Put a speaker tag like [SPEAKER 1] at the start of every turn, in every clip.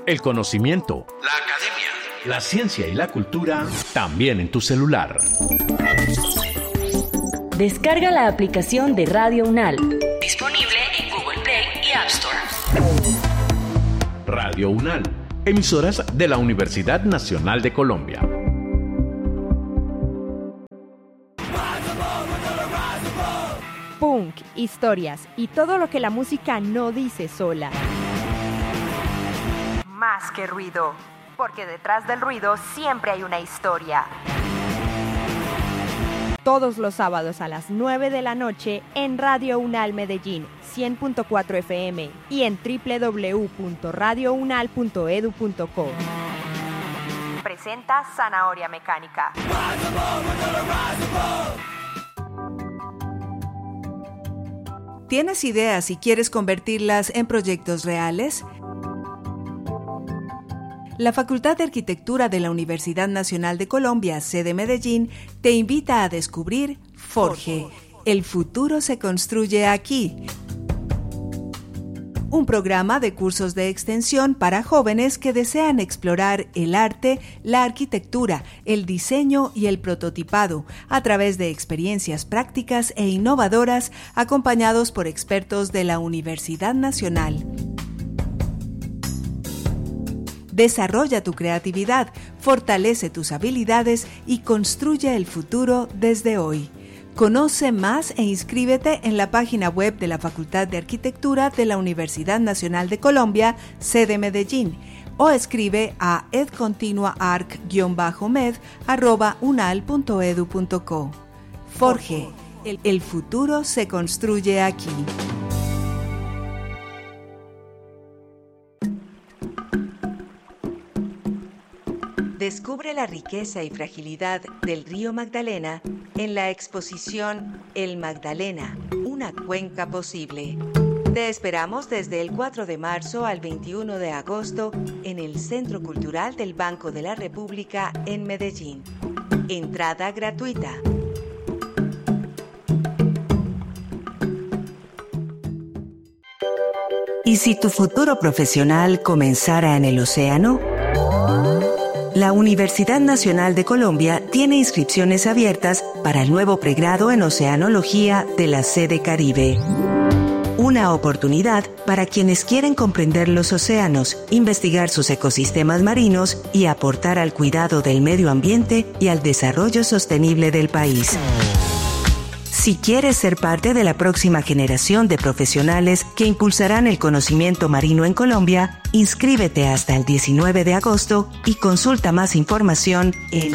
[SPEAKER 1] el conocimiento, la academia, la ciencia y la cultura, también en tu celular.
[SPEAKER 2] Descarga la aplicación de Radio UNAL. Disponible en Google Play y App Store.
[SPEAKER 1] Radio UNAL, emisoras de la Universidad Nacional de Colombia.
[SPEAKER 3] Punk, historias y todo lo que la música no dice sola. Más que ruido, porque detrás del ruido siempre hay una historia. Todos los sábados a las 9 de la noche en Radio UNAL Medellín, 100.4 FM y en www.radiounal.edu.co. Presenta Zanahoria Mecánica.
[SPEAKER 4] ¿Tienes ideas y quieres convertirlas en proyectos reales? La Facultad de Arquitectura de la Universidad Nacional de Colombia, sede Medellín, te invita a descubrir Forge. El futuro se construye aquí. Un programa de cursos de extensión para jóvenes que desean explorar el arte, la arquitectura, el diseño y el prototipado a través de experiencias prácticas e innovadoras acompañados por expertos de la Universidad Nacional. Desarrolla tu creatividad, fortalece tus habilidades y construye el futuro desde hoy. Conoce más e inscríbete en la página web de la Facultad de Arquitectura de la Universidad Nacional de Colombia, sede Medellín, o escribe a edcontinuaarc-med@unal.edu.co. Forge, el futuro se construye aquí. Descubre la riqueza y fragilidad del río Magdalena en la exposición El Magdalena, una cuenca posible. Te esperamos desde el 4 de marzo al 21 de agosto en el Centro Cultural del Banco de la República en Medellín. Entrada gratuita. ¿Y si tu futuro profesional comenzara en el océano? La Universidad Nacional de Colombia tiene inscripciones abiertas para el nuevo pregrado en Oceanología de la sede Caribe. Una oportunidad para quienes quieren comprender los océanos, investigar sus ecosistemas marinos y aportar al cuidado del medio ambiente y al desarrollo sostenible del país. Si quieres ser parte de la próxima generación de profesionales que impulsarán el conocimiento marino en Colombia, inscríbete hasta el 19 de agosto y consulta más información en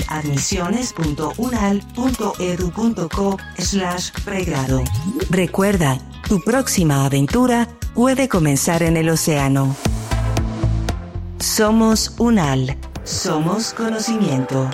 [SPEAKER 4] admisiones.unal.edu.co/pregrado. Recuerda, tu próxima aventura puede comenzar en el océano. Somos UNAL. Somos conocimiento.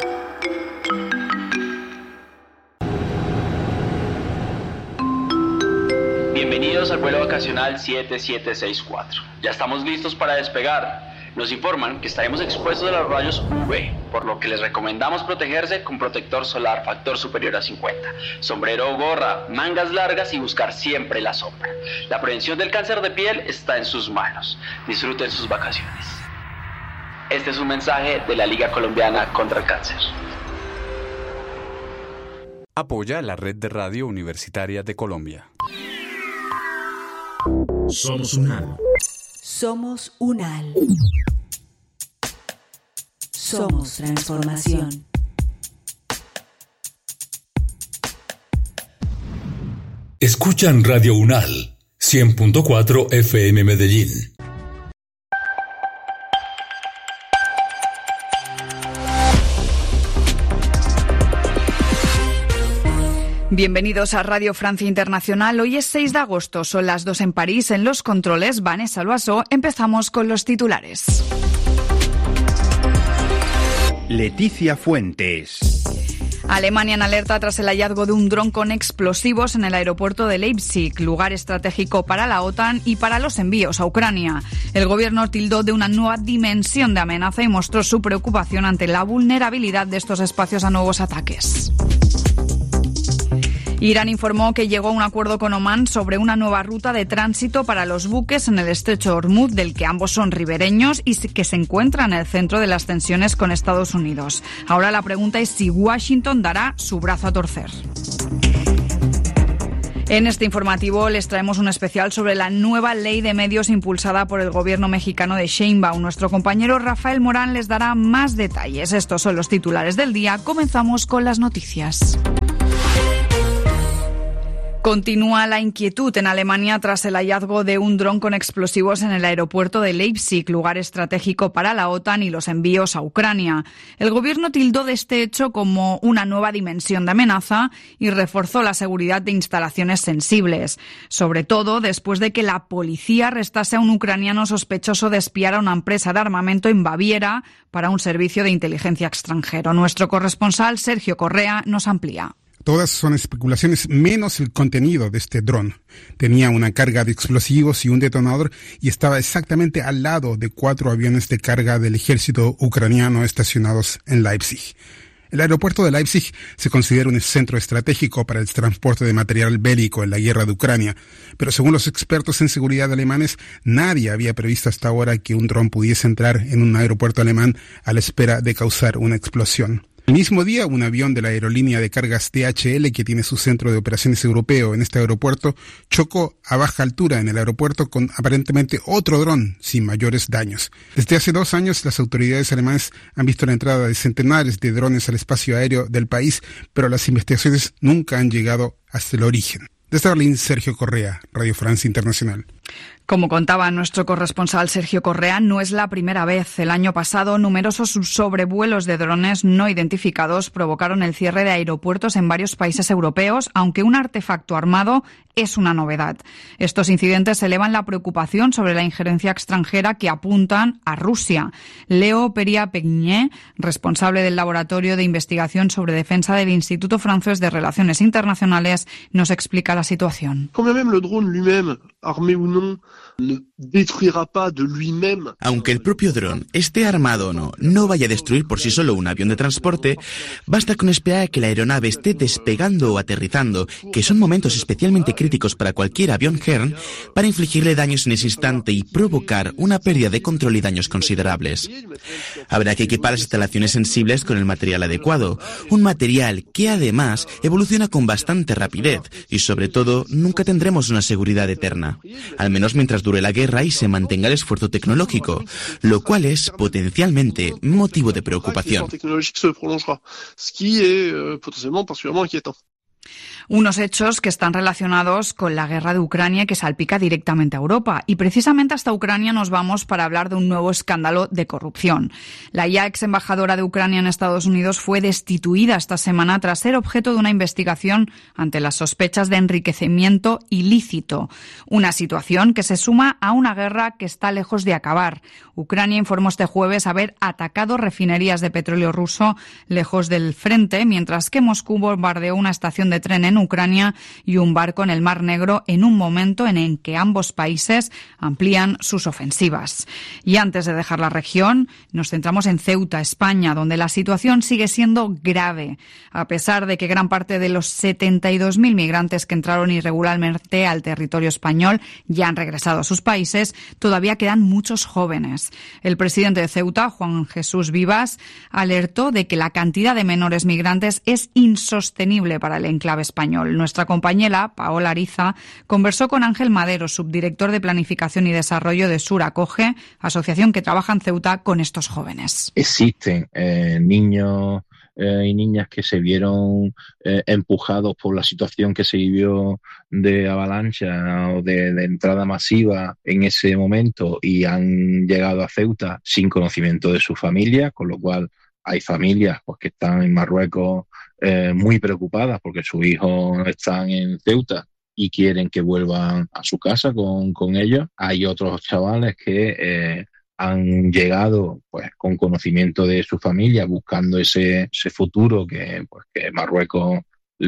[SPEAKER 5] Bienvenidos al vuelo vacacional 7764. Ya estamos listos para despegar. Nos informan que estaremos expuestos a los rayos UV, por lo que les recomendamos protegerse con protector solar factor superior a 50, sombrero o gorra, mangas largas y buscar siempre la sombra. La prevención del cáncer de piel está en sus manos. Disfruten sus vacaciones. Este es un mensaje de la Liga Colombiana contra el Cáncer.
[SPEAKER 6] Apoya la Red de Radio Universitaria de Colombia.
[SPEAKER 1] Somos UNAL.
[SPEAKER 4] Somos UNAL. Somos transformación.
[SPEAKER 7] Escuchan Radio UNAL, 100.4 FM Medellín.
[SPEAKER 8] Bienvenidos a Radio Francia Internacional. Hoy es 6 de agosto, son las 2 en París. En los controles, Vanessa Loasó. Empezamos con los titulares.
[SPEAKER 9] Leticia Fuentes.
[SPEAKER 8] Alemania en alerta tras el hallazgo de un dron con explosivos en el aeropuerto de Leipzig, lugar estratégico para la OTAN y para los envíos a Ucrania. El gobierno tildó de una nueva dimensión de amenaza y mostró su preocupación ante la vulnerabilidad de estos espacios a nuevos ataques. Irán informó que llegó a un acuerdo con Omán sobre una nueva ruta de tránsito para los buques en el estrecho de Hormuz, del que ambos son ribereños y que se encuentra en el centro de las tensiones con Estados Unidos. Ahora la pregunta es si Washington dará su brazo a torcer. En este informativo les traemos un especial sobre la nueva ley de medios impulsada por el gobierno mexicano de Sheinbaum. Nuestro compañero Rafael Morán les dará más detalles. Estos son los titulares del día. Comenzamos con las noticias. Continúa la inquietud en Alemania tras el hallazgo de un dron con explosivos en el aeropuerto de Leipzig, lugar estratégico para la OTAN y los envíos a Ucrania. El gobierno tildó de este hecho como una nueva dimensión de amenaza y reforzó la seguridad de instalaciones sensibles, sobre todo después de que la policía arrestase a un ucraniano sospechoso de espiar a una empresa de armamento en Baviera para un servicio de inteligencia extranjero. Nuestro corresponsal Sergio Correa nos amplía.
[SPEAKER 10] Todas son especulaciones menos el contenido de este dron. Tenía una carga de explosivos y un detonador y estaba exactamente al lado de 4 aviones de carga del ejército ucraniano estacionados en Leipzig. El aeropuerto de Leipzig se considera un centro estratégico para el transporte de material bélico en la guerra de Ucrania, pero según los expertos en seguridad alemanes, nadie había previsto hasta ahora que un dron pudiese entrar en un aeropuerto alemán a la espera de causar una explosión. El mismo día, un avión de la aerolínea de cargas DHL, que tiene su centro de operaciones europeo en este aeropuerto, chocó a baja altura en el aeropuerto con aparentemente otro dron sin mayores daños. Desde hace 2 años, las autoridades alemanas han visto la entrada de centenares de drones al espacio aéreo del país, pero las investigaciones nunca han llegado hasta el origen. Desde Berlín, Sergio Correa, Radio Francia Internacional.
[SPEAKER 8] Como contaba nuestro corresponsal Sergio Correa, no es la primera vez. El año pasado, numerosos sobrevuelos de drones no identificados provocaron el cierre de aeropuertos en varios países europeos, aunque un artefacto armado es una novedad. Estos incidentes elevan la preocupación sobre la injerencia extranjera que apuntan a Rusia. Leo Peria-Pegné, responsable del Laboratorio de Investigación sobre Defensa del Instituto Francés de Relaciones Internacionales, nos explica la situación.
[SPEAKER 11] Aunque el propio dron esté armado o no, no vaya a destruir por sí solo un avión de transporte, basta con esperar a que la aeronave esté despegando o aterrizando, que son momentos especialmente críticos para cualquier avión Kern, para infligirle daños en ese instante y provocar una pérdida de control y daños considerables. Habrá que equipar las instalaciones sensibles con el material adecuado, un material que además evoluciona con bastante rapidez y sobre todo nunca tendremos una seguridad eterna, al menos mientras dure la guerra y se mantenga el esfuerzo tecnológico, lo cual es potencialmente motivo de preocupación.
[SPEAKER 8] Unos hechos que están relacionados con la guerra de Ucrania y que salpica directamente a Europa. Y precisamente hasta Ucrania nos vamos para hablar de un nuevo escándalo de corrupción. La ya ex embajadora de Ucrania en Estados Unidos fue destituida esta semana tras ser objeto de una investigación ante las sospechas de enriquecimiento ilícito. Una situación que se suma a una guerra que está lejos de acabar. Ucrania informó este jueves haber atacado refinerías de petróleo ruso lejos del frente, mientras que Moscú bombardeó una estación de tren en Ucrania y un barco en el Mar Negro en un momento en el que ambos países amplían sus ofensivas. Y antes de dejar la región, nos centramos en Ceuta, España, donde la situación sigue siendo grave. A pesar de que gran parte de los 72.000 migrantes que entraron irregularmente al territorio español ya han regresado a sus países, todavía quedan muchos jóvenes. El presidente de Ceuta, Juan Jesús Vivas, alertó de que la cantidad de menores migrantes es insostenible para el enclave español. Nuestra compañera, Paola Ariza, conversó con Ángel Madero, subdirector de Planificación y Desarrollo de Sur Acoge, asociación que trabaja en Ceuta con estos jóvenes.
[SPEAKER 12] Existen niños y niñas que se vieron empujados por la situación que se vivió de avalancha o de entrada masiva en ese momento y han llegado a Ceuta sin conocimiento de su familia, con lo cual hay familias pues, que están en Marruecos muy preocupadas porque sus hijos están en Ceuta y quieren que vuelvan a su casa con ellos. Hay otros chavales que han llegado pues con conocimiento de su familia buscando ese futuro que Marruecos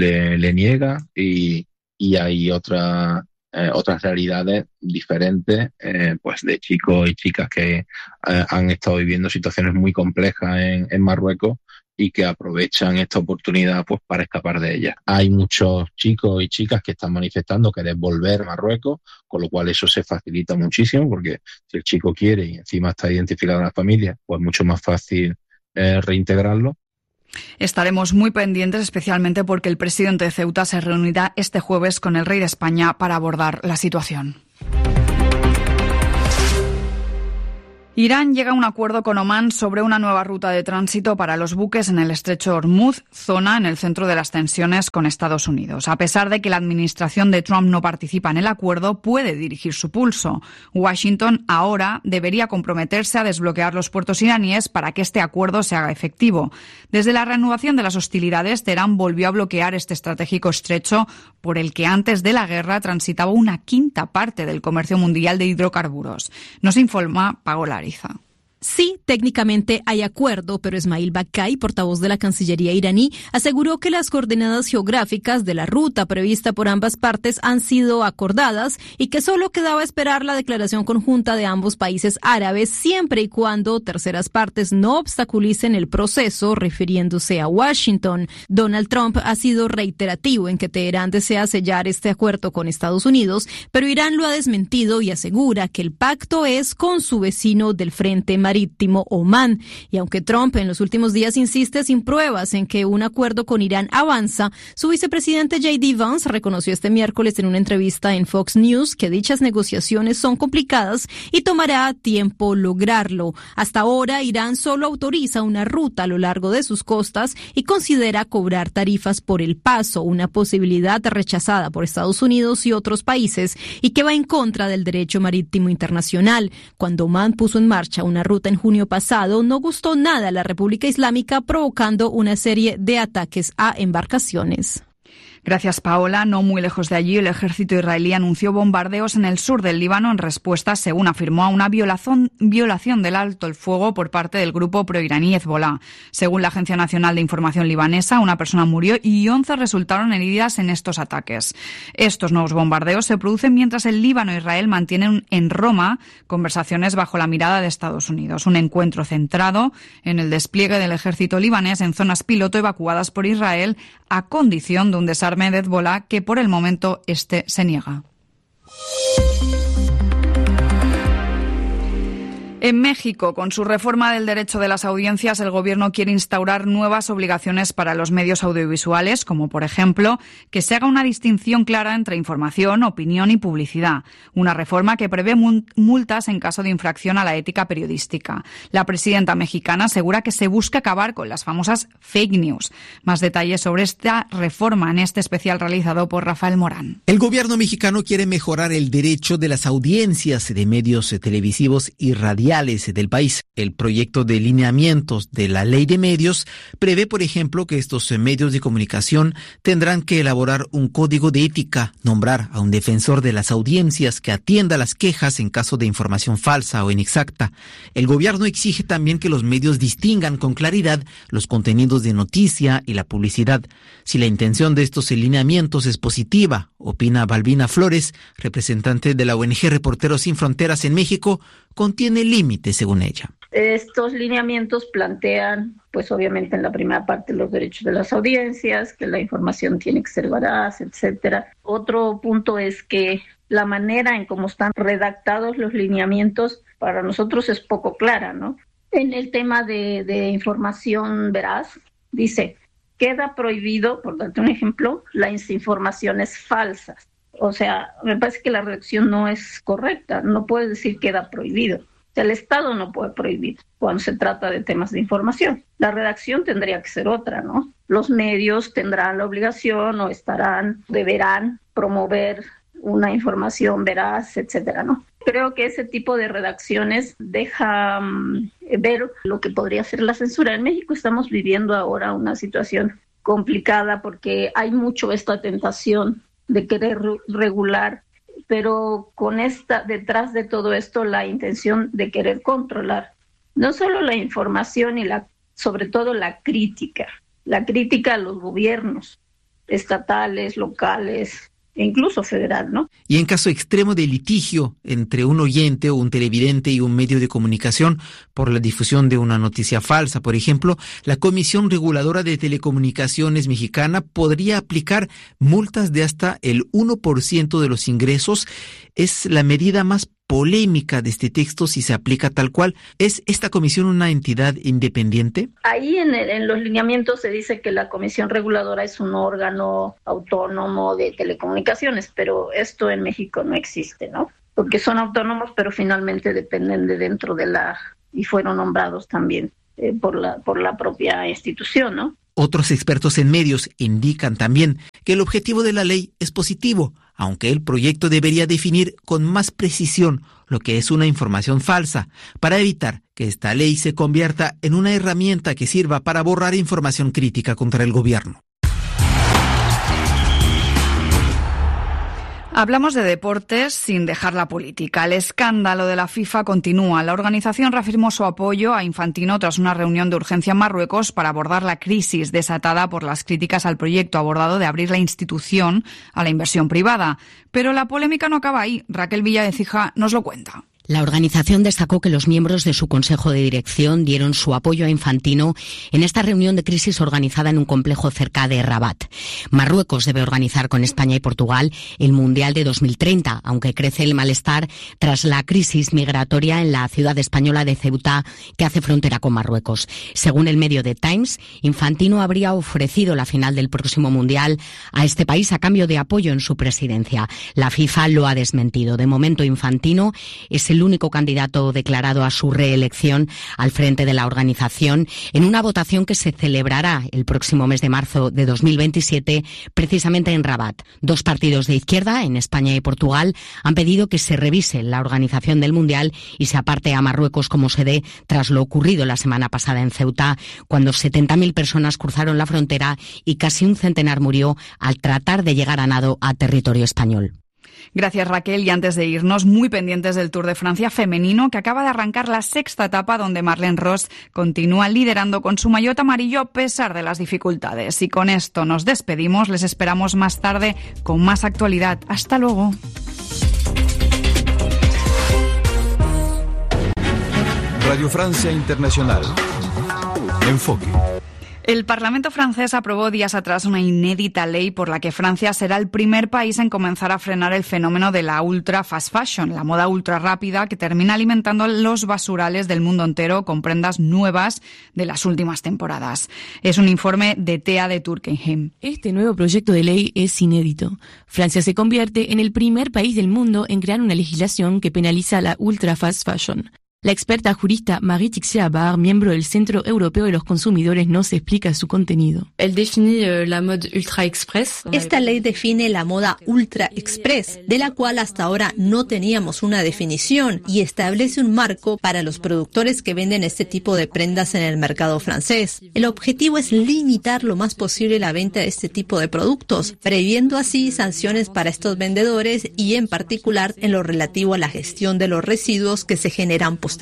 [SPEAKER 12] le niega y hay otras realidades diferentes pues de chicos y chicas que han estado viviendo situaciones muy complejas en Marruecos y que aprovechan esta oportunidad pues para escapar de ella. Hay muchos chicos y chicas que están manifestando querer volver a Marruecos, con lo cual eso se facilita muchísimo, porque si el chico quiere y encima está identificado en la familia, pues mucho más fácil reintegrarlo.
[SPEAKER 8] Estaremos muy pendientes, especialmente porque el presidente de Ceuta se reunirá este jueves con el rey de España para abordar la situación. Irán llega a un acuerdo con Omán sobre una nueva ruta de tránsito para los buques en el estrecho Hormuz, zona en el centro de las tensiones con Estados Unidos. A pesar de que la administración de Trump no participa en el acuerdo, puede dirigir su pulso. Washington ahora debería comprometerse a desbloquear los puertos iraníes para que este acuerdo se haga efectivo. Desde la reanudación de las hostilidades, Teherán volvió a bloquear este estratégico estrecho por el que antes de la guerra transitaba una quinta parte del comercio mundial de hidrocarburos. Nos informa Paola Ariza.
[SPEAKER 13] Sí, técnicamente hay acuerdo, pero Esmail Bakai, portavoz de la Cancillería iraní, aseguró que las coordenadas geográficas de la ruta prevista por ambas partes han sido acordadas y que solo quedaba esperar la declaración conjunta de ambos países árabes, siempre y cuando terceras partes no obstaculicen el proceso, refiriéndose a Washington. Donald Trump ha sido reiterativo en que Teherán desea sellar este acuerdo con Estados Unidos, pero Irán lo ha desmentido y asegura que el pacto es con su vecino del frente marítimo Omán. Y aunque Trump en los últimos días insiste sin pruebas en que un acuerdo con Irán avanza, su vicepresidente J.D. Vance reconoció este miércoles en una entrevista en Fox News que dichas negociaciones son complicadas y tomará tiempo lograrlo. Hasta ahora, Irán solo autoriza una ruta a lo largo de sus costas y considera cobrar tarifas por el paso, una posibilidad rechazada por Estados Unidos y otros países y que va en contra del derecho marítimo internacional. Cuando Omán puso en marcha una ruta en junio pasado, no gustó nada a la República Islámica, provocando una serie de ataques a embarcaciones.
[SPEAKER 8] Gracias, Paola. No muy lejos de allí, el ejército israelí anunció bombardeos en el sur del Líbano en respuesta, según afirmó, a una violación del alto el fuego por parte del grupo proiraní Hezbollah. Según la Agencia Nacional de Información libanesa, una persona murió y 11 resultaron heridas en estos ataques. Estos nuevos bombardeos se producen mientras el Líbano e Israel mantienen en Roma conversaciones bajo la mirada de Estados Unidos. Un encuentro centrado en el despliegue del ejército libanés en zonas piloto evacuadas por Israel a condición de un desarme de Hezbollah, que por el momento se niega. En México, con su reforma del derecho de las audiencias, el Gobierno quiere instaurar nuevas obligaciones para los medios audiovisuales, como por ejemplo que se haga una distinción clara entre información, opinión y publicidad. Una reforma que prevé multas en caso de infracción a la ética periodística. La presidenta mexicana asegura que se busca acabar con las famosas fake news. Más detalles sobre esta reforma en este especial realizado por Rafael Morán.
[SPEAKER 14] El Gobierno mexicano quiere mejorar el derecho de las audiencias de medios televisivos y radiales del país. El proyecto de lineamientos de la Ley de Medios prevé, por ejemplo, que estos medios de comunicación tendrán que elaborar un código de ética, nombrar a un defensor de las audiencias que atienda las quejas en caso de información falsa o inexacta. El gobierno exige también que los medios distingan con claridad los contenidos de noticia y la publicidad. Si la intención de estos lineamientos es positiva, opina Balbina Flores, representante de la ONG Reporteros Sin Fronteras en México, contiene límites según ella.
[SPEAKER 15] Estos lineamientos plantean, pues obviamente en la primera parte, los derechos de las audiencias, que la información tiene que ser veraz, etcétera. Otro punto es que la manera en cómo están redactados los lineamientos para nosotros es poco clara, ¿no? En el tema de información veraz, dice, queda prohibido, por darte un ejemplo, las informaciones falsas. O sea, me parece que la redacción no es correcta, no puede decir queda prohibido. O sea, el Estado no puede prohibir cuando se trata de temas de información. La redacción tendría que ser otra, ¿no? Los medios tendrán la obligación o deberán promover una información veraz, etcétera, ¿no? Creo que ese tipo de redacciones deja ver lo que podría ser la censura. En México estamos viviendo ahora una situación complicada porque hay mucho esta tentación de querer regular, pero con detrás de todo esto, la intención de querer controlar no solo la información y sobre todo la crítica a los gobiernos estatales, locales, e incluso federal, ¿no?
[SPEAKER 14] Y en caso extremo de litigio entre un oyente o un televidente y un medio de comunicación por la difusión de una noticia falsa, por ejemplo, la Comisión Reguladora de Telecomunicaciones mexicana podría aplicar multas de hasta el 1% de los ingresos. Es la medida más polémica de este texto si se aplica tal cual. ¿Es esta comisión una entidad independiente?
[SPEAKER 15] Ahí en los lineamientos se dice que la Comisión Reguladora es un órgano autónomo de telecomunicaciones, pero esto en México no existe, ¿no? Porque son autónomos, pero finalmente dependen de dentro de y fueron nombrados también por la propia institución, ¿no?
[SPEAKER 14] Otros expertos en medios indican también que el objetivo de la ley es positivo, aunque el proyecto debería definir con más precisión lo que es una información falsa, para evitar que esta ley se convierta en una herramienta que sirva para borrar información crítica contra el gobierno.
[SPEAKER 8] Hablamos de deportes sin dejar la política. El escándalo de la FIFA continúa. La organización reafirmó su apoyo a Infantino tras una reunión de urgencia en Marruecos para abordar la crisis desatada por las críticas al proyecto abordado de abrir la institución a la inversión privada. Pero la polémica no acaba ahí. Raquel Villadecija nos lo cuenta.
[SPEAKER 16] La organización destacó que los miembros de su consejo de dirección dieron su apoyo a Infantino en esta reunión de crisis organizada en un complejo cerca de Rabat. Marruecos debe organizar con España y Portugal el Mundial de 2030, aunque crece el malestar tras la crisis migratoria en la ciudad española de Ceuta, que hace frontera con Marruecos. Según el medio The Times, Infantino habría ofrecido la final del próximo Mundial a este país a cambio de apoyo en su presidencia. La FIFA lo ha desmentido. De momento, Infantino es el único candidato declarado a su reelección al frente de la organización en una votación que se celebrará el próximo mes de marzo de 2027, precisamente en Rabat. Dos partidos de izquierda, en España y Portugal, han pedido que se revise la organización del Mundial y se aparte a Marruecos como sede tras lo ocurrido la semana pasada en Ceuta, cuando 70.000 personas cruzaron la frontera y casi un centenar murió al tratar de llegar a nado a territorio español.
[SPEAKER 8] Gracias, Raquel. Y antes de irnos, muy pendientes del Tour de Francia femenino, que acaba de arrancar la sexta etapa, donde Marlene Ross continúa liderando con su maillot amarillo a pesar de las dificultades. Y con esto nos despedimos. Les esperamos más tarde con más actualidad. Hasta luego.
[SPEAKER 17] Radio Francia Internacional. Enfoque.
[SPEAKER 8] El Parlamento francés aprobó días atrás una inédita ley por la que Francia será el primer país en comenzar a frenar el fenómeno de la ultra fast fashion, la moda ultra rápida que termina alimentando los basurales del mundo entero con prendas nuevas de las últimas temporadas. Es un informe de Thea de Turkenheim.
[SPEAKER 18] Este nuevo proyecto de ley es inédito. Francia se convierte en el primer país del mundo en crear una legislación que penaliza la ultra fast fashion. La experta jurista Marie-Tixia Abar, miembro del Centro Europeo de los Consumidores, nos explica su contenido.
[SPEAKER 19] Esta ley define la moda ultra express, de la cual hasta ahora no teníamos una definición, y establece un marco para los productores que venden este tipo de prendas en el mercado francés. El objetivo es limitar lo más posible la venta de este tipo de productos, previendo así sanciones para estos vendedores y en particular en lo relativo a la gestión de los residuos que se generan posteriormente.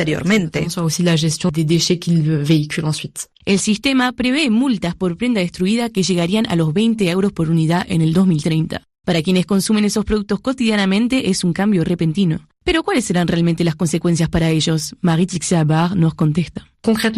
[SPEAKER 18] El sistema prevé multas por prenda destruida que llegarían a los 20 euros por unidad en el 2030. Para quienes consumen esos productos cotidianamente es un cambio repentino. Pero ¿cuáles serán realmente las consecuencias para ellos? Marie-Tixia Abar nos contesta.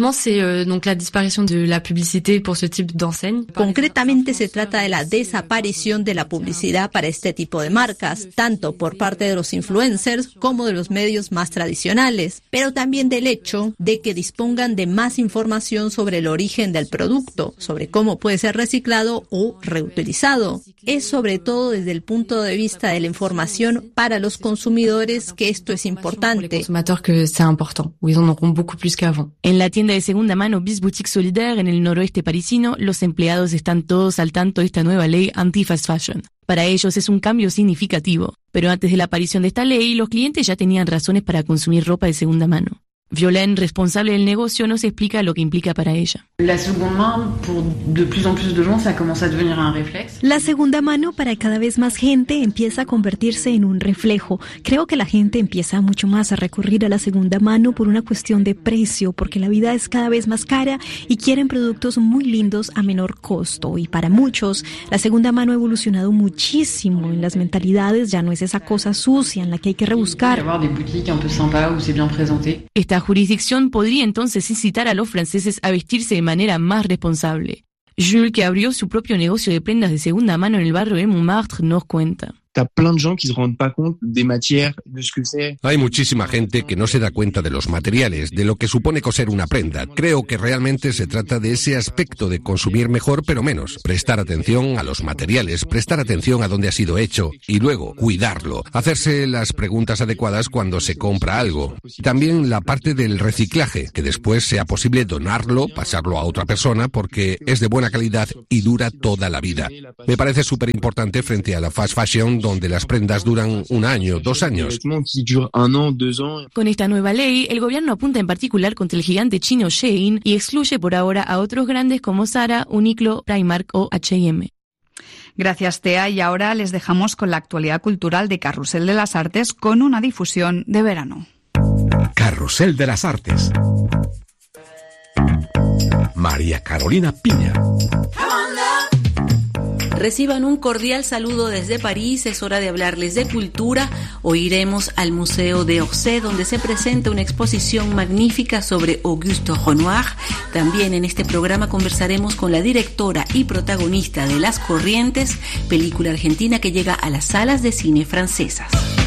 [SPEAKER 19] Concretamente se trata de la desaparición de la publicidad para este tipo de marcas, tanto por parte de los influencers como de los medios más tradicionales, pero también del hecho de que dispongan de más información sobre el origen del producto, sobre cómo puede ser reciclado o reutilizado. Es sobre todo desde el punto de vista de la información para los consumidores que esto es importante.
[SPEAKER 18] En la tienda de segunda mano Bis Boutique Solidaire en el noroeste parisino, los empleados están todos al tanto de esta nueva ley anti-fast fashion. Para ellos es un cambio significativo, pero antes de la aparición de esta ley, los clientes ya tenían razones para consumir ropa de segunda mano. Violaine, responsable del negocio, nos explica lo que implica para ella.
[SPEAKER 20] La segunda mano para cada vez más gente empieza a convertirse en un reflejo. Creo que la gente empieza mucho más a recurrir a la segunda mano por una cuestión de precio, porque la vida es cada vez más cara y quieren productos muy lindos a menor costo. Y para muchos, la segunda mano ha evolucionado muchísimo en las mentalidades, ya no es esa cosa sucia en la que hay que rebuscar.
[SPEAKER 18] Esta jurisdicción podría entonces incitar a los franceses a vestirse de manera más responsable. Jules, que abrió su propio negocio de prendas de segunda mano en el barrio de Montmartre, nos cuenta.
[SPEAKER 21] Hay muchísima gente que no se da cuenta de los materiales, de lo que supone coser una prenda. Creo que realmente se trata de ese aspecto de consumir mejor pero menos. Prestar atención a los materiales, prestar atención a dónde ha sido hecho y luego cuidarlo. Hacerse las preguntas adecuadas cuando se compra algo. También la parte del reciclaje, que después sea posible donarlo, pasarlo a otra persona porque es de buena calidad y dura toda la vida. Me parece súper importante frente a la fast fashion, donde las prendas duran 1 año, 2 años.
[SPEAKER 18] Con esta nueva ley, el gobierno apunta en particular contra el gigante chino Shein y excluye por ahora a otros grandes como Zara, Uniqlo, Primark o H&M.
[SPEAKER 8] Gracias, Tea. Y ahora les dejamos con la actualidad cultural de Carrusel de las Artes con una difusión de verano.
[SPEAKER 1] Carrusel de las Artes. María Carolina Piña.
[SPEAKER 22] Reciban un cordial saludo desde París, es hora de hablarles de cultura. Hoy iremos al Museo de Orsay, donde se presenta una exposición magnífica sobre Auguste Renoir. También en este programa conversaremos con la directora y protagonista de Las Corrientes, película argentina que llega a las salas de cine francesas.